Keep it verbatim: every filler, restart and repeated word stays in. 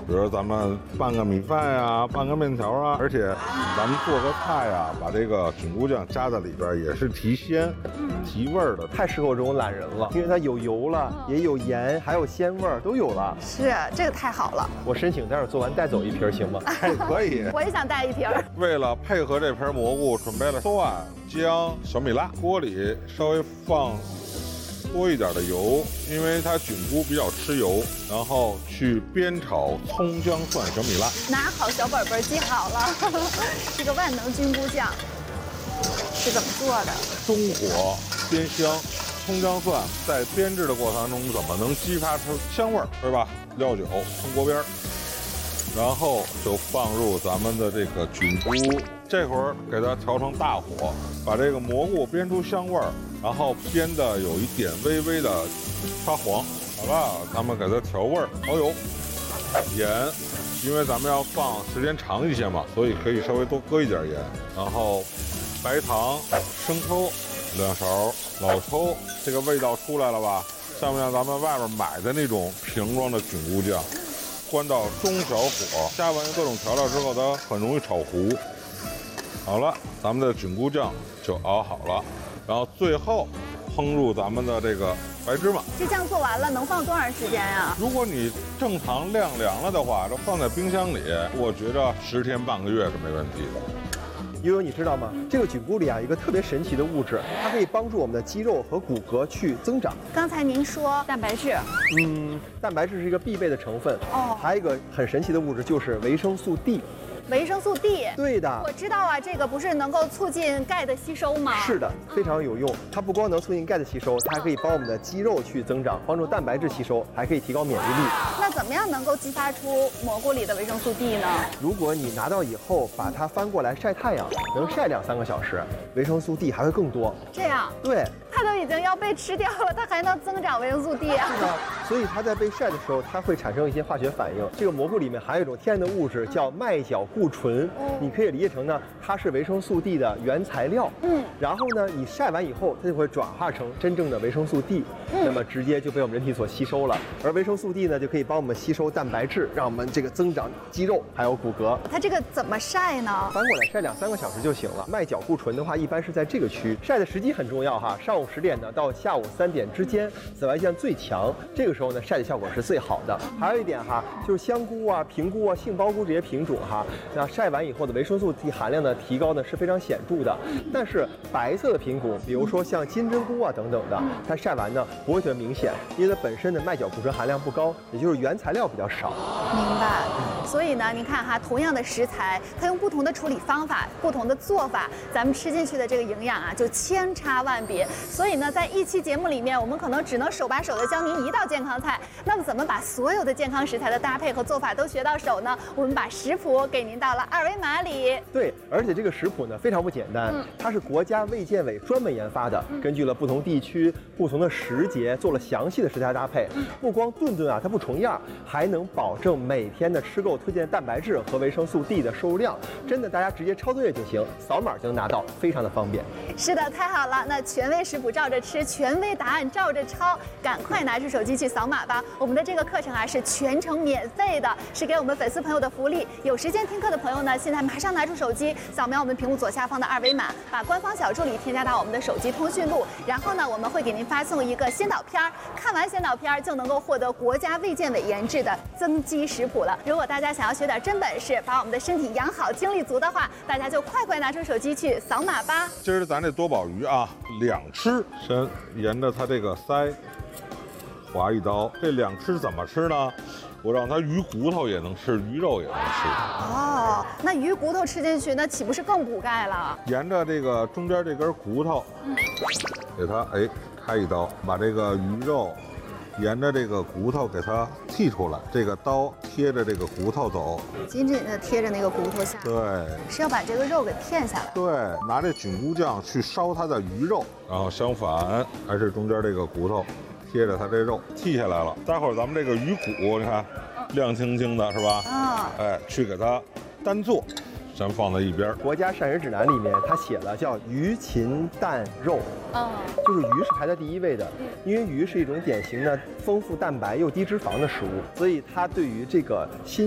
比如咱们拌个米饭呀，拌个面条啊，而且咱们做个菜呀，把这个菌菇酱加在里边也是提鲜、提味儿的， 太适合我这种懒人了，因为它有油了，也有盐，还有鲜味儿都有了。 是，这个太好了。 我申请待会儿做完带走一瓶行吗？ 哎，可以。 我也想带一瓶。 为了配合这盆蘑菇，准备了蒜、姜、小米辣，锅里稍微放多一点的油，因为它菌菇比较吃油，然后去煸炒葱姜蒜小米辣。 拿好小本本记好了，这个万能菌菇酱是怎么做的？ 中火煸香，葱姜蒜在煸制的过程中怎么能激发出香味儿，对吧？料酒冲锅边儿，然后就放入咱们的这个菌菇，这会儿给它调成大火，把这个蘑菇煸出香味儿，然后煸的有一点微微的发黄。好了，咱们给它调味儿，蚝油、盐，因为咱们要放时间长一些嘛，所以可以稍微多搁一点盐。然后白糖、生抽两勺，老抽，这个味道出来了吧？像不像咱们外面买的那种瓶装的菌菇酱？关到中小火，加完各种调料之后，它很容易炒糊。好了，咱们的菌菇酱就熬好了，然后最后烹入咱们的这个白芝麻。 这酱做完了能放多长时间呀？ 如果你正常晾凉了的话，就放在冰箱里，我觉着十天半个月是没问题的。 悠悠，你知道吗？这个菌菇里啊，有一个特别神奇的物质，它可以帮助我们的肌肉和骨骼去增长。 刚才您说蛋白质， 嗯，蛋白质是一个必备的成分。 哦， 还有一个很神奇的物质就是维生素 D。 维生素 D， 对的， 我知道啊，这个不是能够促进钙的吸收吗？ 是的，非常有用。它不光能促进钙的吸收，它还可以帮我们的肌肉去增长，帮助蛋白质吸收，还可以提高免疫力。 那怎么样能够激发出蘑菇里的维生素 D 呢？ 如果你拿到以后把它翻过来晒太阳，能晒两三个小时，维生素 D 还会更多。 这样？ 对。 它都已经要被吃掉了，它还能增长维生素 D 啊？ 是的，所以它在被晒的时候，它会产生一些化学反应。这个蘑菇里面含有一种天然的物质叫麦角固醇， 哦、 你可以理解成呢，它是维生素 D 的原材料。嗯，然后呢，你晒完以后，它就会转化成真正的维生素 D，、嗯、那么直接就被我们人体所吸收了。而维生素 D 呢，就可以帮我们吸收蛋白质，让我们这个增长肌肉还有骨骼。 它这个怎么晒呢？ 翻过来晒两三个小时就行了。麦角固醇的话，一般是在这个区，晒的时机很重要哈，上午十点呢到下午三点之间，紫外线最强，这个时候呢晒的效果是最好的。还有一点哈，就是香菇啊、平菇啊、杏鲍菇这些品种哈，那晒完以后的维生素 D 含量的提高呢是非常显著的。但是白色的品种，比如说像金针菇啊等等的，它晒完呢不会特别明显，因为它本身的麦角固醇含量不高，也就是原材料比较少。 明白。所以呢，您看哈，同样的食材，它用不同的处理方法、不同的做法，咱们吃进去的这个营养啊就千差万别。所以呢，在一期节目里面，我们可能只能手把手的教您一道健康菜。那么怎么把所有的健康食材的搭配和做法都学到手呢？我们把食谱给您到了二维码里。 对，而且这个食谱呢非常不简单，嗯、它是国家卫健委专门研发的，嗯、根据了不同地区、不同的时节做了详细的食材搭配。嗯、不光顿顿啊它不重样，还能保证每天的吃够推荐蛋白质和维生素 D 的摄入量。真的，大家直接抄作业就行，扫码就能拿到，非常的方便。 是的，太好了！那权威食谱照着吃，权威答案照着抄，赶快拿出手机去扫码吧！我们的这个课程啊是全程免费的，是给我们粉丝朋友的福利。有时间听课的朋友呢，现在马上拿出手机，扫描我们屏幕左下方的二维码，把官方小助理添加到我们的手机通讯录，然后呢，我们会给您发送一个先导片儿，看完先导片儿就能够获得国家卫健委研制的增肌食谱了。如果大家想要学点真本事，把我们的身体养好、精力足的话，大家就快快拿出手机去扫码吧。 今儿咱这多宝鱼啊，两吃，先沿着它这个腮划一刀。这两吃怎么吃呢？我让它鱼骨头也能吃，鱼肉也能吃。 哦，那鱼骨头吃进去，那岂不是更补钙了？ 沿着这个中间这根骨头，嗯、给它哎开一刀，把这个鱼肉沿着这个骨头给它剔出来，这个刀贴着这个骨头走， 紧紧的贴着那个骨头下。 对， 是要把这个肉给片下来。 对，拿这菌菇酱去烧它的鱼肉，然后相反还是中间这个骨头贴着它这肉剔下来了。待会儿咱们这个鱼骨，你看亮晶晶的是吧？啊、哦，哎，去给它单做。先放在一边。 国家膳食指南里面它写了叫鱼禽蛋肉，嗯，就是鱼是排在第一位的，因为鱼是一种典型的丰富蛋白又低脂肪的食物，所以它对于这个心